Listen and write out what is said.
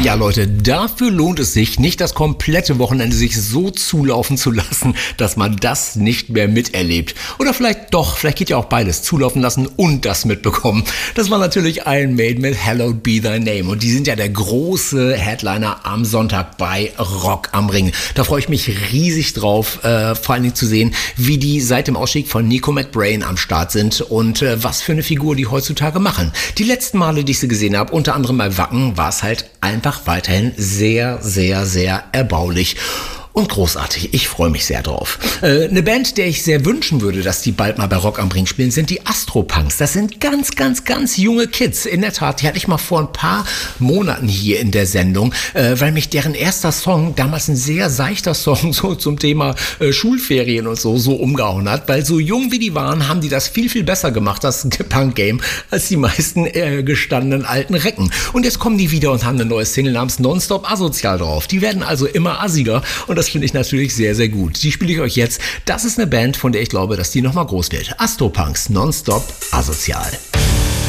Ja, Leute, dafür lohnt es sich, nicht das komplette Wochenende sich so zulaufen zu lassen, dass man das nicht mehr miterlebt. Oder vielleicht doch, vielleicht geht ja auch beides, zulaufen lassen und das mitbekommen. Das war natürlich Iron Maiden mit Hallowed Be Thy Name. Und die sind ja der große Headliner am Sonntag bei Rock am Ring. Da freue ich mich riesig drauf, vor allen Dingen zu sehen, wie die seit dem Ausstieg von Nico McBrain am Start sind und was für eine Figur die heutzutage machen. Die letzten Male, die ich sie gesehen habe, unter anderem bei Wacken, war es halt einfach weiterhin sehr, sehr, sehr erbaulich. Und großartig. Ich freue mich sehr drauf. Eine Band, der ich sehr wünschen würde, dass die bald mal bei Rock am Ring spielen, sind die Astropunks. Das sind ganz, ganz, ganz junge Kids. In der Tat, die hatte ich mal vor ein paar Monaten hier in der Sendung, weil mich deren erster Song, damals ein sehr seichter Song, so zum Thema Schulferien und so umgehauen hat. Weil so jung wie die waren, haben die das viel, viel besser gemacht, das Punk-Game, als die meisten gestandenen alten Recken. Und jetzt kommen die wieder und haben eine neue Single namens Nonstop Asozial drauf. Die werden also immer assiger und das finde ich natürlich sehr, sehr gut. Die spiele ich euch jetzt. Das ist eine Band, von der ich glaube, dass die nochmal groß wird. Astropunks, Nonstop Asozial.